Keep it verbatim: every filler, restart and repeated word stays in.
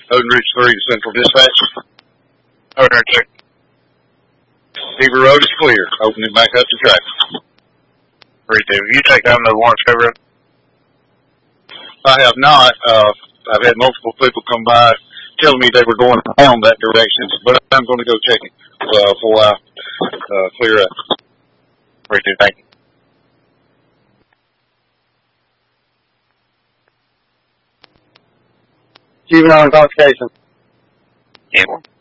Odin Ridge three to Central Dispatch. Odin Ridge two. Beaver Road is clear. Opening back up to traffic. three two. You take down the Lawrence Cove Road? I have not. Uh, I've had multiple people come by telling me they were going down that direction, but I'm going to go check it uh, before I uh, clear up. three two, thank you. Juvenile intoxication. Anyone?